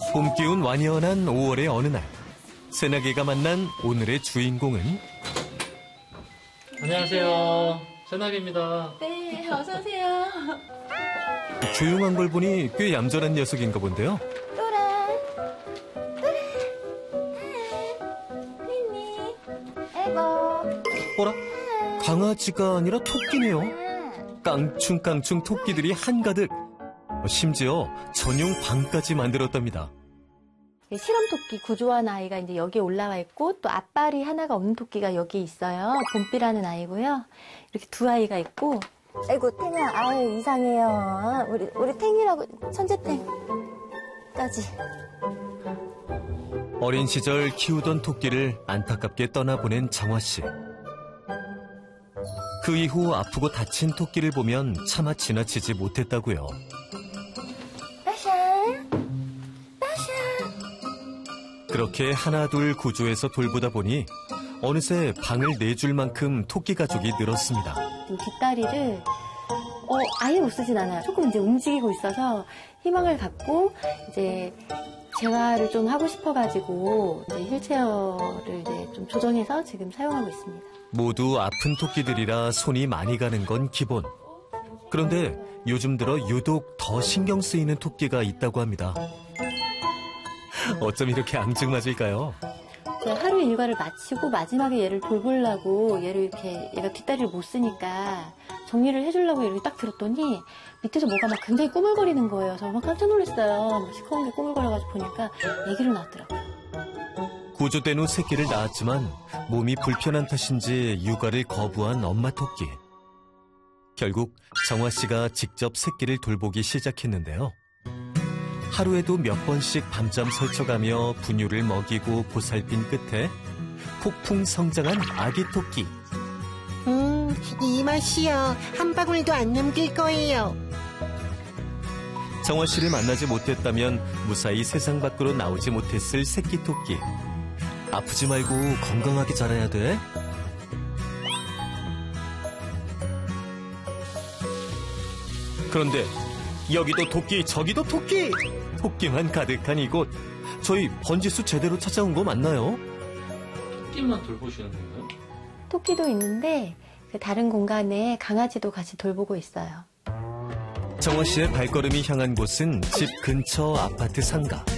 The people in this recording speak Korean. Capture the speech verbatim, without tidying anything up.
봄 기운 완연한 오월의 어느 날, 새나개가 만난 오늘의 주인공은 안녕하세요. 새나개입니다. 네, 어서 오세요. 조용한 걸 보니 꽤 얌전한 녀석인가 본데요. 또라, 또라, 리니, 에버. 어라? 강아지가 아니라 토끼네요. 깡충깡충 토끼들이 한가득. 심지어 전용 방까지 만들었답니다. 실험 토끼 구조한 아이가 이제 여기에 올라와 있고 또 앞발이 하나가 없는 토끼가 여기 있어요. 봄비라는 아이고요. 이렇게 두 아이가 있고. 아이고 탱아, 아유 이상해요. 우리 우리 탱이라고 천재탱까지. 어린 시절 키우던 토끼를 안타깝게 떠나보낸 정화 씨. 그 이후 아프고 다친 토끼를 보면 차마 지나치지 못했다고요. 그렇게 하나둘 구조해서 돌보다 보니 어느새 방을 내줄 만큼 토끼 가족이 늘었습니다. 뒷다리를 어, 아예 못 쓰진 않아요. 조금 이제 움직이고 있어서 희망을 갖고 이제 재활을 좀 하고 싶어가지고 이제 휠체어를 이제 좀 조정해서 지금 사용하고 있습니다. 모두 아픈 토끼들이라 손이 많이 가는 건 기본. 그런데 요즘 들어 유독 더 신경 쓰이는 토끼가 있다고 합니다. 어쩜 이렇게 앙증맞을까요? 하루 일과를 마치고 마지막에 얘를 돌보려고 얘를 이렇게 얘가 뒷다리를 못 쓰니까 정리를 해주려고 이렇게 딱 들었더니 밑에서 뭐가 막 굉장히 꾸물거리는 거예요. 저 막 깜짝 놀랐어요. 막 시커먼 게 꾸물거려가지고 보니까 애기를 낳았더라고요. 구조된 후 새끼를 낳았지만 몸이 불편한 탓인지 육아를 거부한 엄마 토끼. 결국 정화 씨가 직접 새끼를 돌보기 시작했는데요. 하루에도 몇 번씩 밤잠 설쳐가며 분유를 먹이고 보살핀 끝에 폭풍 성장한 아기 토끼. 음, 이 맛이요. 한 방울도 안 남길 거예요. 정화 씨를 만나지 못했다면 무사히 세상 밖으로 나오지 못했을 새끼 토끼. 아프지 말고 건강하게 자라야 돼. 그런데 여기도 토끼, 저기도 토끼! 토끼만 가득한 이곳. 저희 번지수 제대로 찾아온 거 맞나요? 토끼만 돌보시는 건가요? 토끼도 있는데 다른 공간에 강아지도 같이 돌보고 있어요. 정화 씨의 발걸음이 향한 곳은 집 근처 아파트 상가.